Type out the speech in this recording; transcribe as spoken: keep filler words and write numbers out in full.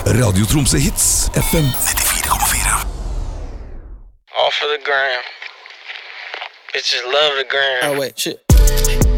Radio Tromsø Hits F M nittifire komma fire. All for the gram. Bitches love the gram. Oh wait, shit.